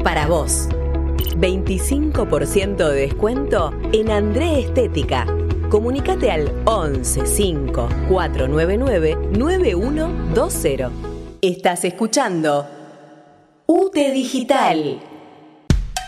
para vos. 25% de descuento en André Estética. Comunicate al 11 5 499 9120. Estás escuchando UTE Digital.